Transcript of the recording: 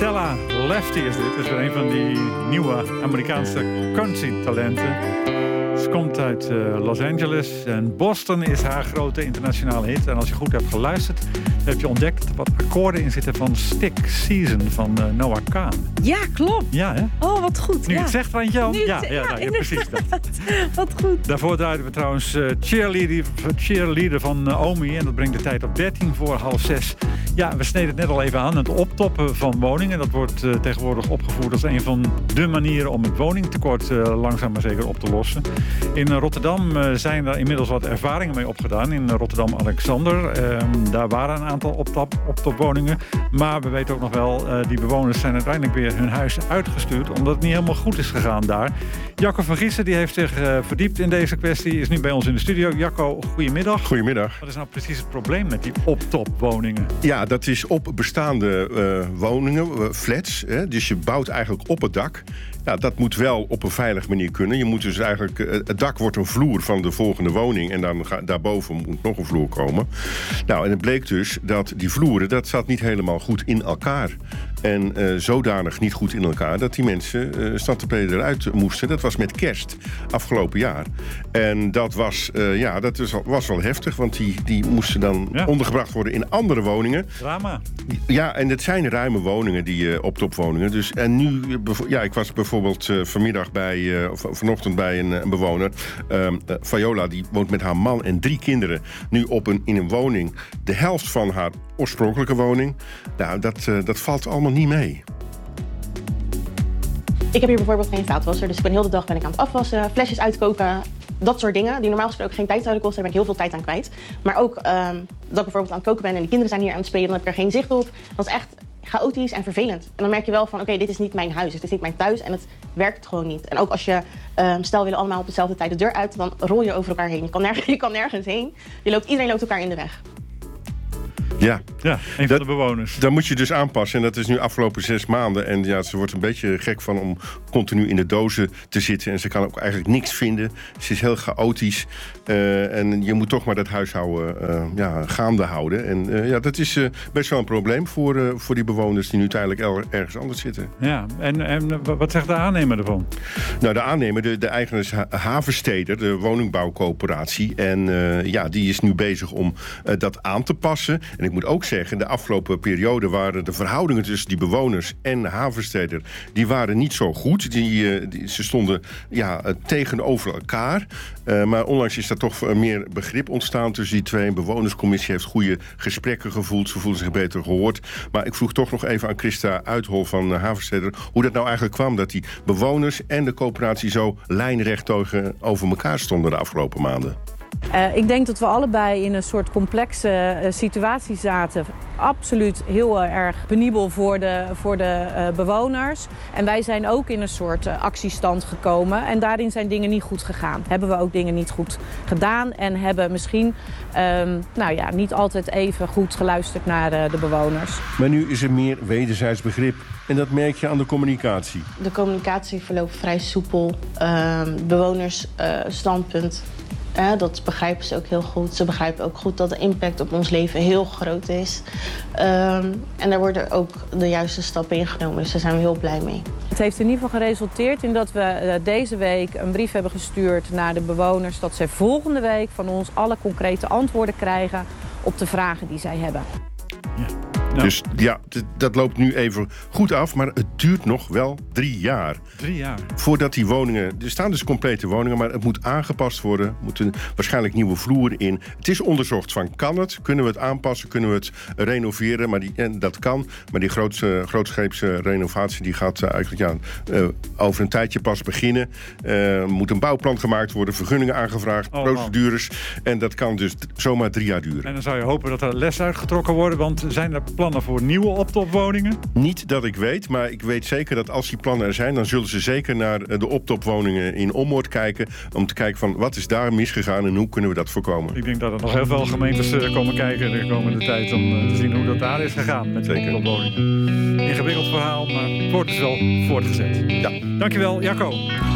Stella Lefty is dit. Het is weer een van die nieuwe Amerikaanse country-talenten. Ze komt uit Los Angeles en Boston is haar grote internationale hit. En als je goed hebt geluisterd, heb je ontdekt wat akkoorden in zitten van Stick Season van Noah Kahan. Ja, klopt. Ja, hè? Oh, wat goed. Nu je het zegt, Randje. Ja, precies dat. Wat goed. Daarvoor draaiden we trouwens cheerleader van Omi. En dat brengt de tijd op 6:13. Ja, we sneden het net al even aan. Het optoppen van woningen. Dat wordt tegenwoordig opgevoerd als een van de manieren om het woningtekort langzaam maar zeker op te lossen. In Rotterdam zijn er inmiddels wat ervaringen mee opgedaan. In Rotterdam-Alexander. Daar waren een aantal optopwoningen. Maar we weten ook nog wel, die bewoners zijn uiteindelijk weer hun huis uitgestuurd. Omdat het niet helemaal goed is gegaan daar. Jacco van Giessen die heeft zich verdiept in deze kwestie. Is nu bij ons in de studio. Jacco, goedemiddag. Goedemiddag. Wat is nou precies het probleem met die optopwoningen? Ja, dat is op bestaande woningen, flats. Hè? Dus je bouwt eigenlijk op het dak. Ja, dat moet wel op een veilige manier kunnen. Je moet dus eigenlijk, het dak wordt een vloer van de volgende woning. En dan daarboven moet nog een vloer komen. Nou, en het bleek dus dat die vloeren, dat zat niet helemaal goed in elkaar. En zodanig niet goed in elkaar dat die mensen standtepeden eruit moesten. Dat was met kerst afgelopen jaar. En dat was, was wel heftig, want die moesten dan ondergebracht worden in andere woningen. Drama. Ja, en het zijn ruime woningen, die optopwoningen. Dus, en nu, ik was bijvoorbeeld vanochtend bij een bewoner. Viola, die woont met haar man en 3 kinderen nu in een woning. De helft van haar oorspronkelijke woning. Nou, dat valt allemaal niet mee. Ik heb hier bijvoorbeeld geen vaatwasser, dus ik ben heel de dag aan het afwassen, flesjes uitkoken, dat soort dingen die normaal gesproken geen tijd zouden kosten, daar ben ik heel veel tijd aan kwijt. Maar ook dat ik bijvoorbeeld aan het koken ben en de kinderen zijn hier aan het spelen, dan heb ik er geen zicht op. Dat is echt chaotisch en vervelend. En dan merk je wel van, oké, dit is niet mijn huis, het is niet mijn thuis en het werkt gewoon niet. En ook als je, stel we willen allemaal op dezelfde tijd de deur uit, dan rol je over elkaar heen. Je kan nergens heen. Iedereen loopt elkaar in de weg. Ja, een van de bewoners. Dat moet je dus aanpassen. En dat is nu afgelopen 6 maanden. En ja, ze wordt een beetje gek van om continu in de dozen te zitten. En ze kan ook eigenlijk niks vinden. Ze is heel chaotisch. En je moet toch maar dat huishouden gaande houden. En dat is best wel een probleem voor die bewoners die nu tijdelijk ergens anders zitten. Ja, en wat zegt de aannemer ervan? Nou, de aannemer, de eigenaar is Havensteder, de woningbouwcoöperatie. En die is nu bezig om dat aan te passen. En ik moet ook zeggen, de afgelopen periode waren de verhoudingen tussen die bewoners en Havensteder, die waren niet zo goed. Ze stonden tegenover elkaar. Maar onlangs is daar toch meer begrip ontstaan tussen die twee. Een bewonerscommissie heeft goede gesprekken gevoeld. Ze voelden zich beter gehoord. Maar ik vroeg toch nog even aan Christa Uithol van Havensteder hoe dat nou eigenlijk kwam dat die bewoners en de coöperatie zo lijnrecht over elkaar stonden de afgelopen maanden. Ik denk dat we allebei in een soort complexe situatie zaten. Absoluut heel erg penibel voor de bewoners. En wij zijn ook in een soort actiestand gekomen. En daarin zijn dingen niet goed gegaan. Hebben we ook dingen niet goed gedaan. En hebben misschien niet altijd even goed geluisterd naar de bewoners. Maar nu is er meer wederzijds begrip. En dat merk je aan de communicatie. De communicatie verloopt vrij soepel. Bewoners standpunt. Dat begrijpen ze ook heel goed. Ze begrijpen ook goed dat de impact op ons leven heel groot is. En daar worden ook de juiste stappen ingenomen. Dus daar zijn we heel blij mee. Het heeft in ieder geval geresulteerd in dat we deze week een brief hebben gestuurd naar de bewoners, dat zij volgende week van ons alle concrete antwoorden krijgen op de vragen die zij hebben. Ja. Nou. Dus dat loopt nu even goed af, maar het duurt nog wel 3 jaar. 3 jaar? Voordat die woningen, er staan dus complete woningen, maar het moet aangepast worden. Er moeten waarschijnlijk nieuwe vloeren in. Het is onderzocht van, kan het? Kunnen we het aanpassen? Kunnen we het renoveren? Maar dat kan, maar die grootscheepse renovatie die gaat eigenlijk over een tijdje pas beginnen. Moet een bouwplan gemaakt worden, vergunningen aangevraagd, procedures. En dat kan dus zomaar 3 jaar duren. En dan zou je hopen dat er les uitgetrokken worden, want zijn er plannen voor nieuwe optopwoningen? Niet dat ik weet, maar ik weet zeker dat als die plannen er zijn, dan zullen ze zeker naar de optopwoningen in Ommoord kijken, om te kijken van wat is daar misgegaan en hoe kunnen we dat voorkomen. Ik denk dat er nog heel veel gemeentes komen kijken de komende tijd om te zien hoe dat daar is gegaan met de optopwoningen. Ingewikkeld verhaal, maar het wordt dus wel voortgezet. Ja. Dankjewel, Jacco.